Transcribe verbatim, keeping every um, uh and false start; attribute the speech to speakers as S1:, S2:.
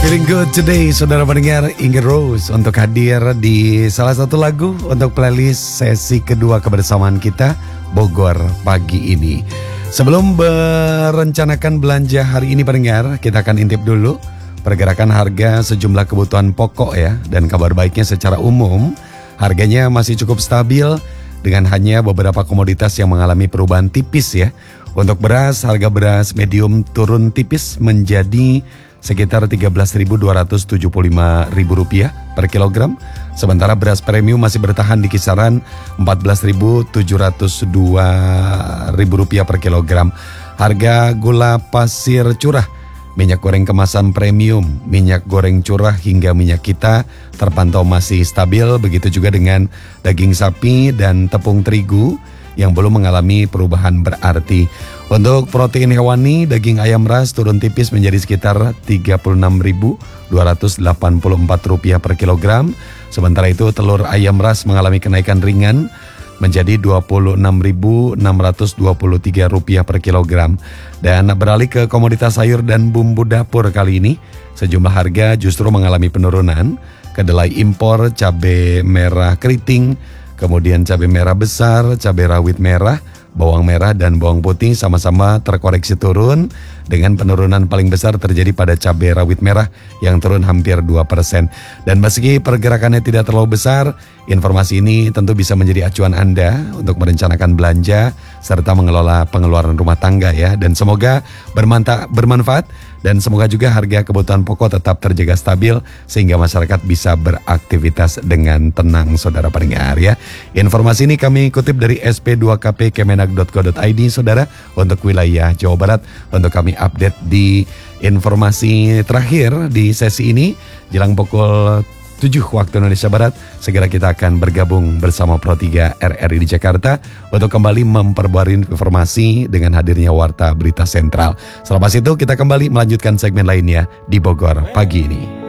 S1: Feeling good today, saudara pendengar. Ingrid Rose untuk hadir di salah satu lagu untuk playlist sesi kedua kebersamaan kita Bogor pagi ini. Sebelum merencanakan belanja hari ini pendengar, kita akan intip dulu pergerakan harga sejumlah kebutuhan pokok ya. Dan kabar baiknya secara umum harganya masih cukup stabil dengan hanya beberapa komoditas yang mengalami perubahan tipis ya. Untuk beras, harga beras medium turun tipis menjadi sekitar tiga belas ribu dua ratus tujuh puluh lima ribu rupiah per kilogram. Sementara beras premium masih bertahan di kisaran empat belas ribu tujuh ratus dua ribu rupiah per kilogram. Harga gula pasir curah, minyak goreng kemasan premium, minyak goreng curah hingga minyak kita terpantau masih stabil. Begitu juga dengan daging sapi dan tepung terigu yang belum mengalami perubahan berarti. Untuk protein hewani, daging ayam ras turun tipis menjadi sekitar tiga puluh enam ribu dua ratus delapan puluh empat rupiah per kilogram. Sementara itu telur ayam ras mengalami kenaikan ringan menjadi dua puluh enam ribu enam ratus dua puluh tiga rupiah per kilogram. Dan beralih ke komoditas sayur dan bumbu dapur kali ini, sejumlah harga justru mengalami penurunan. Kedelai impor, cabai merah keriting, kemudian cabai merah besar, cabai rawit merah, bawang merah dan bawang putih sama-sama terkoreksi turun, dengan penurunan paling besar terjadi pada cabai rawit merah yang turun hampir dua persen. Dan meski pergerakannya tidak terlalu besar, informasi ini tentu bisa menjadi acuan Anda untuk merencanakan belanja serta mengelola pengeluaran rumah tangga ya. Dan semoga bermanta- bermanfaat dan semoga juga harga kebutuhan pokok tetap terjaga stabil sehingga masyarakat bisa beraktivitas dengan tenang, saudara pendengar ya. Informasi ini kami kutip dari S P dua K P kemenag dot go dot i d saudara untuk wilayah Jawa Barat. Untuk kami update di informasi terakhir di sesi ini jelang pukul tujuh waktu Indonesia Barat, segera kita akan bergabung bersama Pro tiga R R I di Jakarta untuk kembali memperbarui informasi dengan hadirnya Warta Berita Sentral. Selepas itu kita kembali melanjutkan segmen lainnya di Bogor pagi ini.